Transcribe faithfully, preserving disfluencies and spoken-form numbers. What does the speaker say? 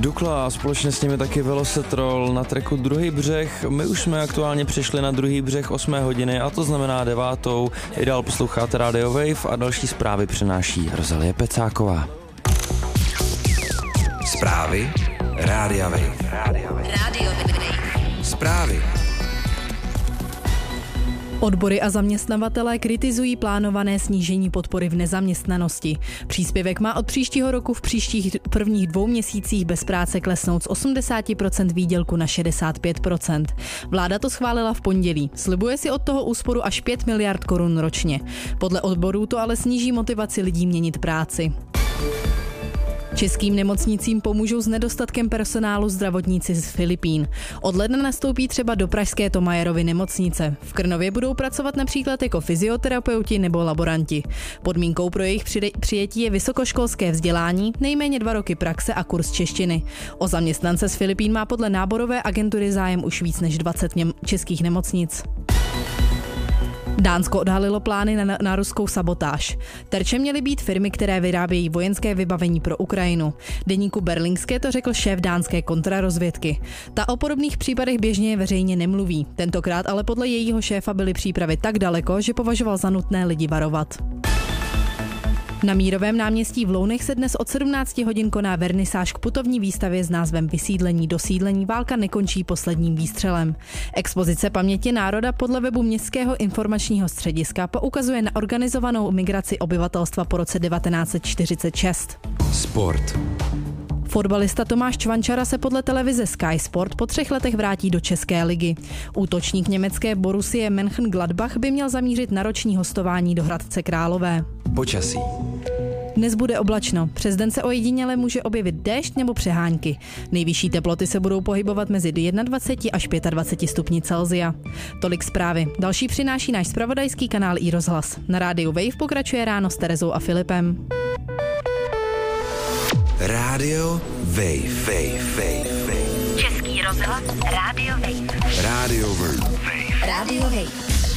Dukla a společně s nimi taky Velosetrol na tracku Druhý břeh. My už jsme aktuálně přišli na druhý břeh osmé hodiny a to znamená devátou. I dál posloucháte Radio Wave a další zprávy přináší Rozalie Pecáková. Zprávy Rádia Wave. Radio Wave. Zprávy. Odbory a zaměstnavatelé kritizují plánované snížení podpory v nezaměstnanosti. Příspěvek má od příštího roku v příštích prvních dvou měsících bez práce klesnout z osmdesát procent výdělku na šedesát pět procent. Vláda to schválila v pondělí. Slibuje si od toho úsporu až pět miliard korun ročně. Podle odborů to ale sníží motivaci lidí měnit práci. Českým nemocnicím pomůžou s nedostatkem personálu zdravotníci z Filipín. Od ledna nastoupí třeba do pražské Thomayerovy nemocnice. V Krnově budou pracovat například jako fyzioterapeuti nebo laboranti. Podmínkou pro jejich přijetí je vysokoškolské vzdělání, nejméně dva roky praxe a kurz češtiny. O zaměstnance z Filipín má podle náborové agentury zájem už víc než dvacet něm- českých nemocnic. Dánsko odhalilo plány na, na ruskou sabotáž. Terčem měly být firmy, které vyrábějí vojenské vybavení pro Ukrajinu. Deníku Berlingské to řekl šéf dánské kontrarozvědky. Ta o podobných případech běžně veřejně nemluví. Tentokrát ale podle jejího šéfa byly přípravy tak daleko, že považoval za nutné lidi varovat. Na Mírovém náměstí v Lounech se dnes od sedmnácti hodin koná vernisáž k putovní výstavě s názvem Vysídlení do sídlení, válka nekončí posledním výstřelem. Expozice paměti národa podle webu Městského informačního střediska poukazuje na organizovanou migraci obyvatelstva po roce devatenáct set čtyřicet šest. Sport. Fotbalista Tomáš Čvančara se podle televize Sky Sport po třech letech vrátí do České ligy. Útočník německé Borussie Mönchengladbach by měl zamířit na roční hostování do Hradce Králové. Počasí. Dnes bude oblačno. Přes den se ojediněle může objevit déšť nebo přehánky. Nejvyšší teploty se budou pohybovat mezi dvacet jedna až dvacet pět stupni Celsia. Tolik zprávy. Další přináší náš zpravodajský kanál iRozhlas. Na rádiu Wave pokračuje ráno s Terezou a Filipem. Radio Wave. Wave. Wave. Český rozhlas. Radio Wave. Radio Wave. Radio Wave.